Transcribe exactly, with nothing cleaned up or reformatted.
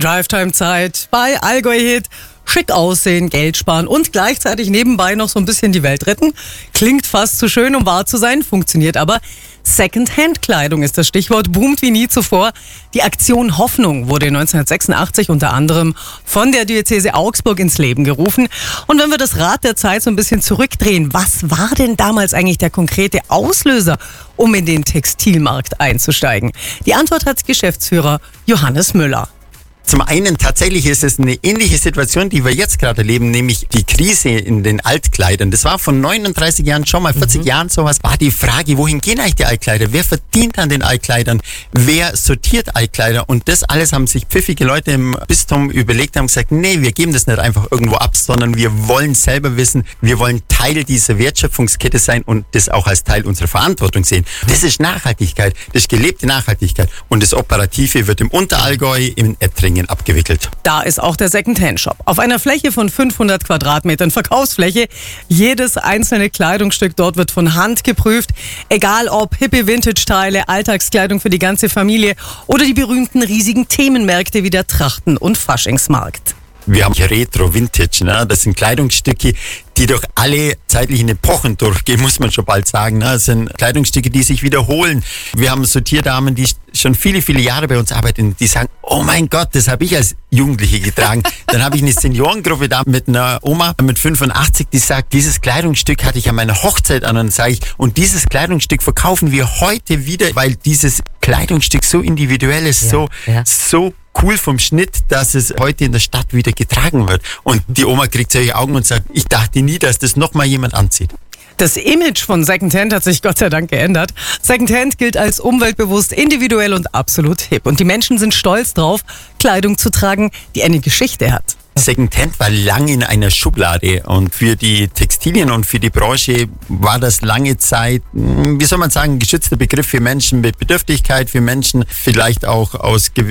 Drive-Time-Zeit bei Allgäu Hit. Schick aussehen, Geld sparen und gleichzeitig nebenbei noch so ein bisschen die Welt retten. Klingt fast zu schön, um wahr zu sein, funktioniert aber. Second-Hand-Kleidung ist das Stichwort, boomt wie nie zuvor. Die Aktion Hoffnung wurde neunzehnhundertsechsundachtzig unter anderem von der Diözese Augsburg ins Leben gerufen. Und wenn wir das Rad der Zeit so ein bisschen zurückdrehen, was war denn damals eigentlich der konkrete Auslöser, um in den Textilmarkt einzusteigen? Die Antwort hat Geschäftsführer Johannes Müller. Zum einen tatsächlich ist es eine ähnliche Situation, die wir jetzt gerade erleben, nämlich die Krise in den Altkleidern. Das war vor neununddreißig Jahren schon mal, vierzig mhm. Jahren sowas, war die Frage, wohin gehen eigentlich die Altkleider? Wer verdient an den Altkleidern? Wer sortiert Altkleider? Und das alles haben sich pfiffige Leute im Bistum überlegt, haben gesagt, nee, wir geben das nicht einfach irgendwo ab, sondern wir wollen selber wissen, wir wollen Teil dieser Wertschöpfungskette sein und das auch als Teil unserer Verantwortung sehen. Das ist Nachhaltigkeit, das ist gelebte Nachhaltigkeit und das Operative wird im Unterallgäu, im Ettringen abgewickelt. Da ist auch der Second-Hand-Shop. Auf einer Fläche von fünfhundert Quadratmetern Verkaufsfläche. Jedes einzelne Kleidungsstück dort wird von Hand geprüft. Egal ob hippe Vintage-Teile, Alltagskleidung für die ganze Familie oder die berühmten riesigen Themenmärkte wie der Trachten- und Faschingsmarkt. Wir haben Retro, Vintage, ne? Das sind Kleidungsstücke, die durch alle zeitlichen Epochen durchgehen, muss man schon bald sagen. Ne? Das sind Kleidungsstücke, die sich wiederholen. Wir haben Sortierdamen, die schon viele, viele Jahre bei uns arbeiten, die sagen, oh mein Gott, das habe ich als Jugendliche getragen. Dann habe ich eine Seniorengruppe da mit einer Oma mit fünfundachtzig, die sagt, dieses Kleidungsstück hatte ich an meiner Hochzeit an. Und dann sage ich, und dieses Kleidungsstück verkaufen wir heute wieder, weil dieses Kleidungsstück so individuell ist, ja, so, ja. so cool vom Schnitt, dass es heute in der Stadt wieder getragen wird. Und die Oma kriegt solche Augen und sagt, ich dachte nie, dass das nochmal jemand anzieht. Das Image von Secondhand hat sich Gott sei Dank geändert. Secondhand gilt als umweltbewusst, individuell und absolut hip. Und die Menschen sind stolz drauf, Kleidung zu tragen, die eine Geschichte hat. Secondhand war lange in einer Schublade und für die Textilien und für die Branche war das lange Zeit, wie soll man sagen, ein geschützter Begriff für Menschen mit Bedürftigkeit, für Menschen vielleicht auch aus